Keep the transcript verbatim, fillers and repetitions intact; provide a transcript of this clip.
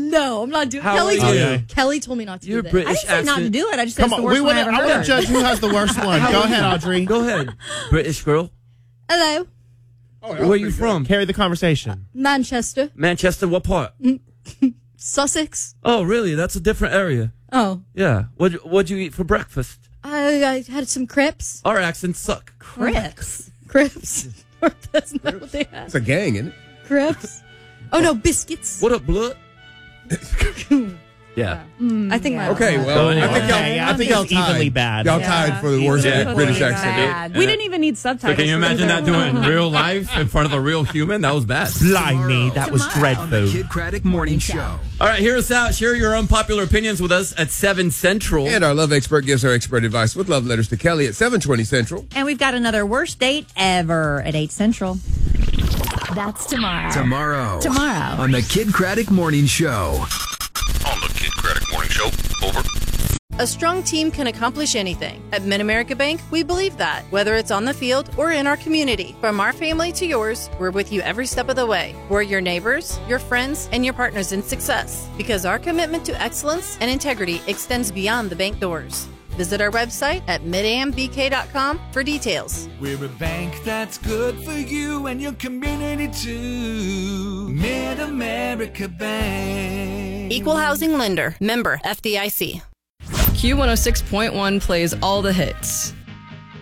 No, I'm not doing. How Kelly, are told you? me, Kelly told me not to You're do that. British I didn't say not to accent. do it. I just said Come it's the on, worst we one I want ever I want heard. to judge who has the worst one. Go ahead, Audrey. Go ahead. British girl. Hello, Where are you from? Carry the conversation. Manchester, Manchester, what part? Sussex. Oh, really? That's a different area. Oh, Yeah. What what'd you eat for breakfast? I, I had some crepes. Our accents suck. Crips. Crepes. That's not what they had. It's a gang, isn't it? Crepes. Oh no, biscuits. What up, blood? Yeah. I think my Okay, well, I think y'all, Okay, I think y'all it's evenly tied. bad. Y'all tied for the worst Yeah. British Totally accent. bad. We didn't even need subtitles. So can you for imagine either that doing one. in real life in front of a real human? That was bad. Blimey, that was On the dreadful. Kid Craddock Morning Show. All right, hear us out. Share your unpopular opinions with us at seven Central. And our love expert gives her expert advice with love letters to Kelly at seven twenty Central. And we've got another worst date ever at eight Central. That's tomorrow. Tomorrow. Tomorrow. On the Kid Craddock Morning Show. On the Kid Craddock Morning Show. Over. A strong team can accomplish anything. At Mid-America Bank, we believe that, whether it's on the field or in our community. From our family to yours, we're with you every step of the way. We're your neighbors, your friends, and your partners in success. Because our commitment to excellence and integrity extends beyond the bank doors. Visit our website at mid a m b k dot com for details. We're a bank that's good for you and your community too. Mid-America Bank. Equal Housing Lender. Member F D I C. Q one oh six point one plays all the hits.